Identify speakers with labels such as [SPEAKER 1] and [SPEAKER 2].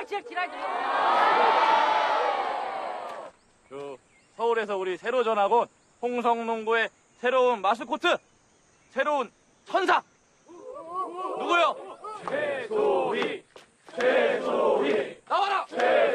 [SPEAKER 1] 지랄.
[SPEAKER 2] 서울에서 우리 새로 전학 온 홍성농구의 새로운 마스코트, 새로운 천사. 누구요? 최소희. 나와라.